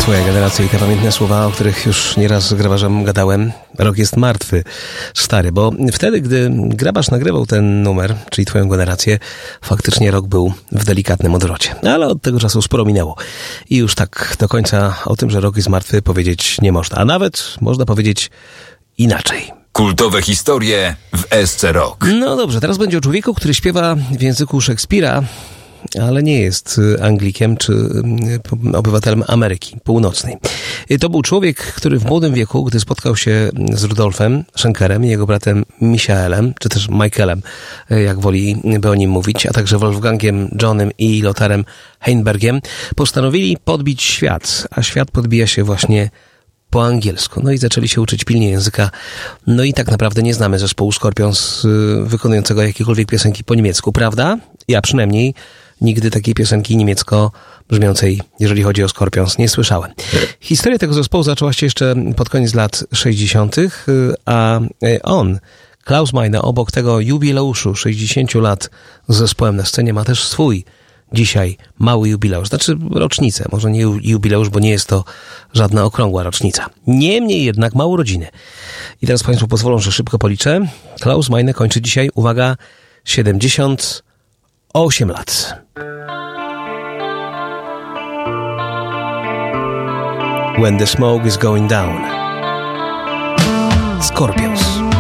Twoja generacja i te pamiętne słowa, o których już nieraz z grabarzem gadałem. Rok jest martwy, stary, bo wtedy, gdy grabarz nagrywał ten numer, czyli Twoją generację, faktycznie rok był w delikatnym odwrocie. Ale od tego czasu sporo minęło. I już tak do końca o tym, że rok jest martwy, powiedzieć nie można. A nawet można powiedzieć inaczej. Kultowe historie w SC Rock. No dobrze, teraz będzie o człowieku, który śpiewa w języku Szekspira, ale nie jest Anglikiem czy obywatelem Ameryki Północnej. To był człowiek, który w młodym wieku, gdy spotkał się z Rudolfem Schenkerem i jego bratem Michaelem, czy też Michaelem, jak woli by o nim mówić, a także Wolfgangiem Johnem i Lotharem Heinbergiem, postanowili podbić świat, a świat podbija się właśnie po angielsku. No i zaczęli się uczyć pilnie języka. No i tak naprawdę nie znamy zespołu Scorpions wykonującego jakiekolwiek piosenki po niemiecku, prawda? Ja przynajmniej nigdy takiej piosenki niemiecko brzmiącej, jeżeli chodzi o Scorpions, nie słyszałem. Historia tego zespołu zaczęła się jeszcze pod koniec lat 60., a on, Klaus Meine, obok tego jubileuszu 60 lat z zespołem na scenie, ma też swój dzisiaj mały jubileusz, znaczy rocznicę, może nie jubileusz, bo nie jest to żadna okrągła rocznica. Niemniej jednak ma urodziny. I teraz Państwo pozwolą, że szybko policzę. Klaus Meine kończy dzisiaj, uwaga, 78 lat. When the smoke is going down. Scorpions.